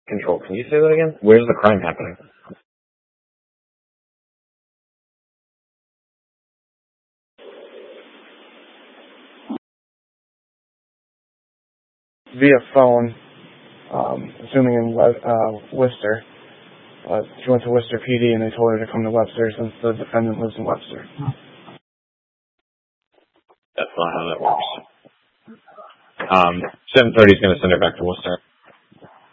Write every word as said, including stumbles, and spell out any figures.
Control, can you say that again? Where's the crime happening? Via phone, um, assuming in uh, Worcester. Uh, she went to Worcester P D and they told her to come to Webster since the defendant lives in Webster. That's not how that works. Um, seven thirty is going to send her back to Worcester.